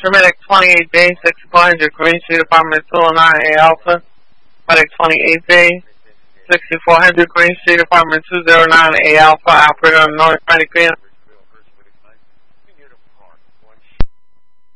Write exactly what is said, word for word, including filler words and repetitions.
Medic twenty-eight B, sixty-four hundred Green Street, Apartment two oh nine A Alpha. Medic twenty-eight B, sixty-four hundred Green Street, Apartment two oh nine A Alpha, operator on North Medic